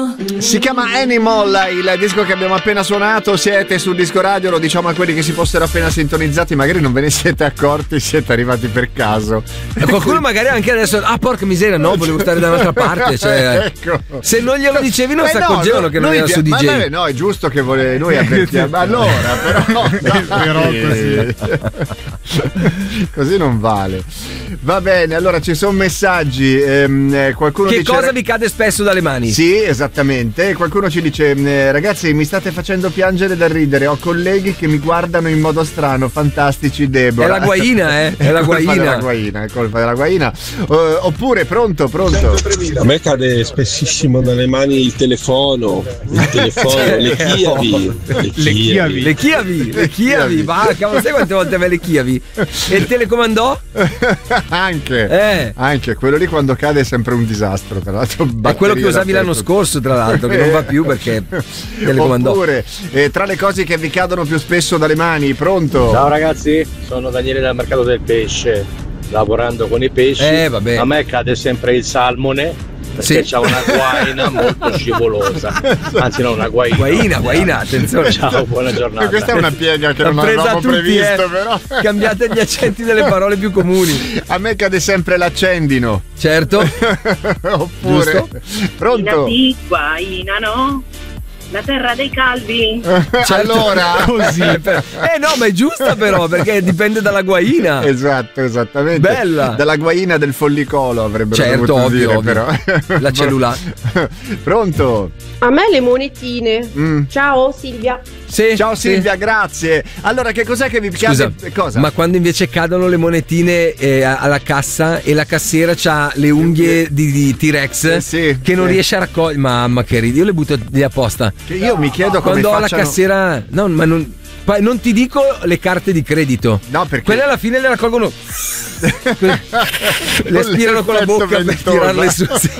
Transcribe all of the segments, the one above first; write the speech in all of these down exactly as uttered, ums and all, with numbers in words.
Si chiama Animal, il disco che abbiamo appena suonato. Siete su Disco Radio, lo diciamo a quelli che si fossero appena sintonizzati, magari non ve ne siete accorti, siete arrivati per caso. E qualcuno magari anche adesso, ah porca miseria, no, volevo stare da un'altra parte, cioè, ecco. Se non glielo dicevi non eh si no, accorgevano no, che non era dia- su D J. Ma no, è giusto che vole- noi avvertiamo. Allora, però, però così. così non vale. Va bene, allora ci sono messaggi. Ehm, qualcuno che dice, cosa vi cade spesso dalle mani? Sì, esattamente. Qualcuno ci dice: eh, ragazzi, mi state facendo piangere da ridere. Ho colleghi che mi guardano in modo strano. Fantastici, Deborah. È la guaina, eh? È la guaina. È colpa della guaina, è colpa della guaina. Uh, oppure, pronto, pronto. A me cade spessissimo dalle mani il telefono. Il telefono, le chiavi. Le chiavi. Le chiavi, le chiavi. Va, cavolo, sai quante volte me le chiavi? E il telecomandò? Anche. Eh. Anche quello lì quando cade è sempre un disastro. Tra l'altro, è quello che usavi l'anno scorso, tra l'altro, che non va più perché telecomandò. Oppure, eh, tra le cose che vi cadono più spesso dalle mani, pronto? Ciao ragazzi, sono Daniele dal mercato del pesce, lavorando con i pesci. Eh, vabbè. A me cade sempre il salmone perché Sì. c'ha una guaina molto scivolosa. Anzi, no, una guaina. Guaina, guaina, attenzione. Ciao, buona giornata. Questa è una piega che L'ha non presa avevamo tutti, previsto, eh. però. Cambiate gli accenti delle parole più comuni. A me cade sempre l'accendino. Certo. Oppure, Giusto. pronto? Di guaina, no? La terra dei calvi. Certo. Allora, così. Eh no, ma è giusta però, perché dipende dalla guaina. Esatto, esattamente. Bella. Dalla guaina del follicolo avrebbero Certo, dovuto ovvio, dire, ovvio. però. La cellulare. Pronto? A me le monetine. Mm. Ciao Silvia. Sì, Ciao sì. Silvia, grazie. Allora, che cos'è che vi Scusa, piace? Cosa? ma quando invece cadono le monetine eh, alla cassa e la cassiera c'ha le unghie di, di T-Rex Sì, sì, che non sì. riesce a raccogliere, mamma che ridi, io le butto lì apposta. Che io mi chiedo come Quando ho la facciano... cassiera, no, ma non, poi non ti dico le carte di credito. No, perché Quelle alla fine le raccolgono. Le aspirano con la l'effetto bocca per ventosa. tirarle su. Sì.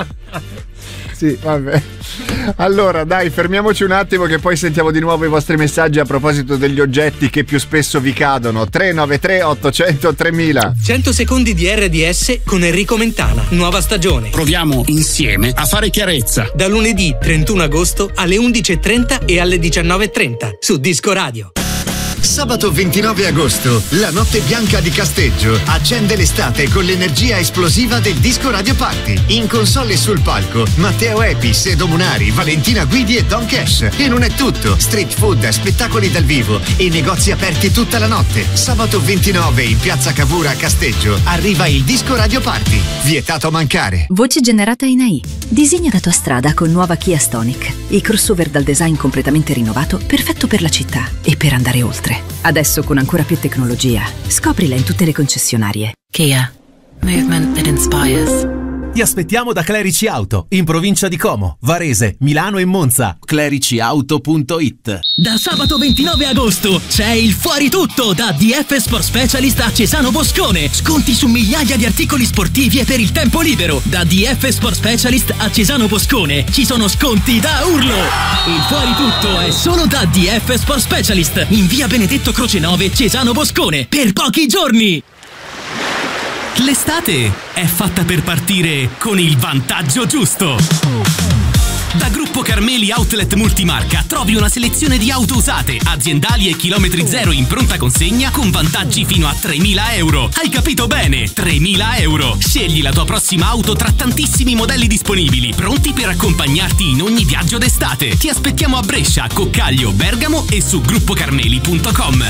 Sì, vabbè. Allora, dai, fermiamoci un attimo che poi sentiamo di nuovo i vostri messaggi a proposito degli oggetti che più spesso vi cadono. tre nove tre ottocento tremila. cento secondi di R D S con Enrico Mentana. Nuova stagione. Proviamo insieme a fare chiarezza. Da lunedì trentuno agosto alle undici e trenta e alle diciannove e trenta su Disco Radio. Sabato ventinove agosto, la notte bianca di Casteggio accende l'estate con l'energia esplosiva del Disco Radio Party. In console e sul palco, Matteo Epi, Sedo Munari, Valentina Guidi e Don Cash. E non è tutto, street food, spettacoli dal vivo e negozi aperti tutta la notte. Sabato ventinove in piazza Cavour a Casteggio arriva il Disco Radio Party. Vietato mancare. Voce generata in A I. Disegna la tua strada con nuova Kia Stonic. Il crossover dal design completamente rinnovato, perfetto per la città e per andare oltre. Adesso con ancora più tecnologia. Scoprila in tutte le concessionarie. Kia. Movement that inspires. Ti aspettiamo da Clerici Auto, in provincia di Como, Varese, Milano e Monza. clerici auto punto it. Da sabato ventinove agosto c'è il Fuori Tutto da D F Sport Specialist a Cesano Boscone. Sconti su migliaia di articoli sportivi e per il tempo libero. Da D F Sport Specialist a Cesano Boscone ci sono sconti da urlo. Il Fuori Tutto è solo da D F Sport Specialist in via Benedetto Croce nove, Cesano Boscone, per pochi giorni. L'estate è fatta per partire con il vantaggio giusto. Da Gruppo Carmeli Outlet Multimarca trovi una selezione di auto usate, aziendali e chilometri zero in pronta consegna con vantaggi fino a tremila euro. Hai capito bene? tremila euro. Scegli la tua prossima auto tra tantissimi modelli disponibili, pronti per accompagnarti in ogni viaggio d'estate. Ti aspettiamo a Brescia, Coccaglio, Bergamo e su gruppo carmeli punto com.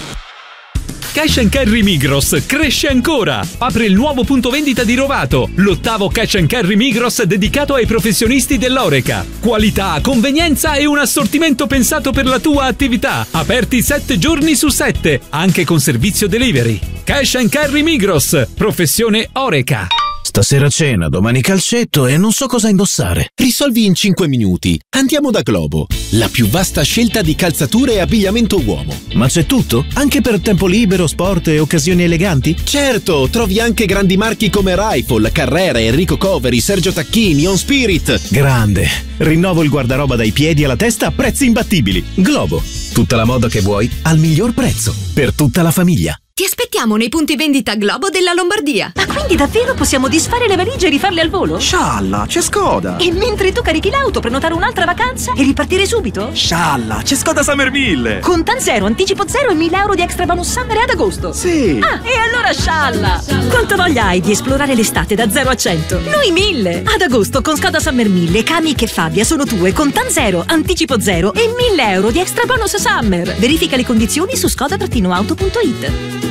Cash and Carry Migros cresce ancora. Apre il nuovo punto vendita di Rovato, l'ottavo Cash and Carry Migros dedicato ai professionisti dell'Oreca. Qualità, convenienza e un assortimento pensato per la tua attività. Aperti sette giorni su sette, anche con servizio delivery. Cash and Carry Migros, professione Oreca. Stasera cena, domani calcetto e non so cosa indossare. Risolvi in cinque minuti. Andiamo da Globo, la più vasta scelta di calzature e abbigliamento uomo. Ma c'è tutto? Anche per tempo libero, sport e occasioni eleganti? Certo, trovi anche grandi marchi come Rifle, Carrera, Enrico Coveri, Sergio Tacchini, On Spirit. Grande. Rinnovo il guardaroba dai piedi alla testa a prezzi imbattibili. Globo, tutta la moda che vuoi al miglior prezzo. Per tutta la famiglia. Ti aspetti aspettiamo nei punti vendita Globo della Lombardia. Ma quindi davvero possiamo disfare le valigie e rifarle al volo? Scialla, c'è Skoda. E mentre tu carichi l'auto, prenotare un'altra vacanza e ripartire subito? Scialla, c'è Skoda Summer mille. Con Tan Zero, anticipo zero e mille euro di extra bonus summer ad agosto. Sì. Ah, e allora scialla. Quanto voglia hai di esplorare l'estate da zero a cento? Noi mille. Ad agosto con Skoda Summer mille, Kamiq e Fabia sono tue con Tan Zero, anticipo zero e mille euro di extra bonus summer. Verifica le condizioni su skoda auto punto it.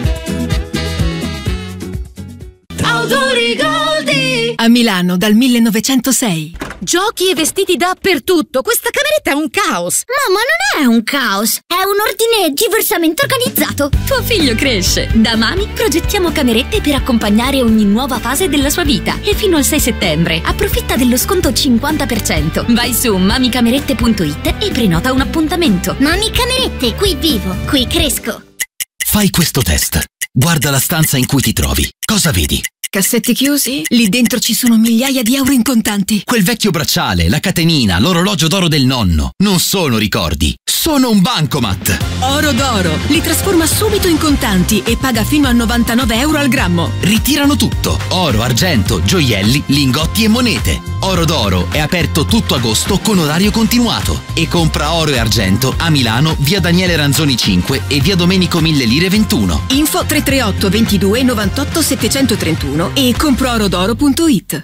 Autorigoldi a Milano dal millenovecentosei. Giochi e vestiti dappertutto. Questa cameretta è un caos. Mamma, non è un caos, è un ordine diversamente organizzato. Tuo figlio cresce. Da Mami progettiamo camerette per accompagnare ogni nuova fase della sua vita. E fino al sei settembre approfitta dello sconto cinquanta per cento. Vai su mami camerette punto it e prenota un appuntamento. Mami Camerette, qui vivo, qui cresco. Fai questo test. Guarda la stanza in cui ti trovi. Cosa vedi? Cassetti chiusi? Lì dentro ci sono migliaia di euro in contanti. Quel vecchio bracciale, la catenina, l'orologio d'oro del nonno. Non sono ricordi, sono un bancomat. Oro d'oro. Li trasforma subito in contanti e paga fino a novantanove euro al grammo. Ritirano tutto. Oro, argento, gioielli, lingotti e monete. Oro d'oro è aperto tutto agosto con orario continuato. E compra oro e argento a Milano, via Daniele Ranzoni cinque e via Domenico Mille Lire ventuno. Info tre tre otto ventidue novantotto settecentotrentuno e compro-oro-d'oro punto it.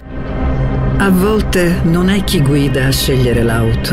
A volte non è chi guida a scegliere l'auto.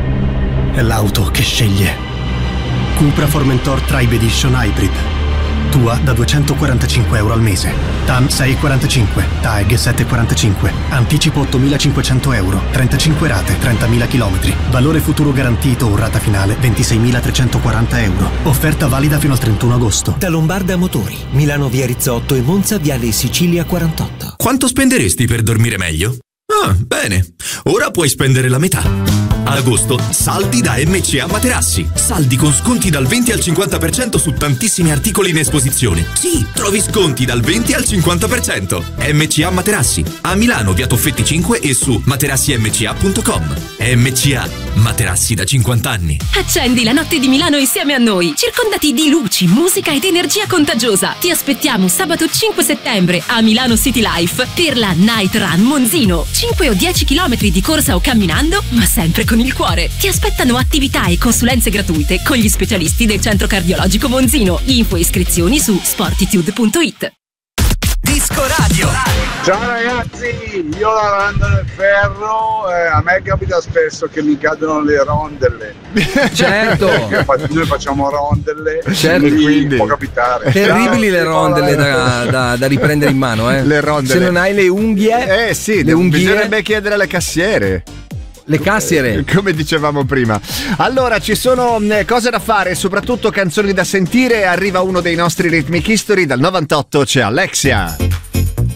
È l'auto che sceglie. Cupra Formentor Tribe Edition Hybrid. Tua da duecentoquarantacinque euro al mese. T A M sei virgola quarantacinque, T A E G sette virgola quarantacinque, anticipo ottomilacinquecento euro, trentacinque rate, trentamila chilometri. Valore futuro garantito o rata finale ventiseimilatrecentoquaranta euro. Offerta valida fino al trentuno agosto. Da Lombarda Motori, Milano via Rizzotto e Monza viale Sicilia quarantotto. Quanto spenderesti per dormire meglio? Ah, bene. Ora puoi spendere la metà. Ad agosto, saldi da M C A Materassi. Saldi con sconti dal venti al cinquanta per cento su tantissimi articoli in esposizione. Sì, trovi sconti dal venti al cinquanta per cento. M C A Materassi. A Milano, via Toffetti cinque e su materassi m c a punto com. M C A. Materassi da cinquanta anni. Accendi la notte di Milano insieme a noi. Circondati di luci, musica ed energia contagiosa. Ti aspettiamo sabato cinque settembre a Milano City Life per la Night Run Monzino. cinque o dieci chilometri di corsa o camminando, ma sempre con il cuore. Ti aspettano attività e consulenze gratuite con gli specialisti del Centro Cardiologico Monzino. Info e iscrizioni su sportitude punto it. Disco Radio. Ciao ragazzi, io lavorando nel ferro, eh, a me capita spesso che mi cadono le rondelle. Certo. Noi facciamo rondelle, certo, quindi, quindi può capitare. Terribili le rondelle da, da, da riprendere in mano, eh. Le rondelle. Se non hai le unghie, eh sì, le unghie, bisognerebbe chiedere alle cassiere. Le cassiere, come dicevamo prima. Allora, ci sono cose da fare, soprattutto canzoni da sentire. Arriva uno dei nostri Rhythmic History. Dal novantotto c'è Alexia.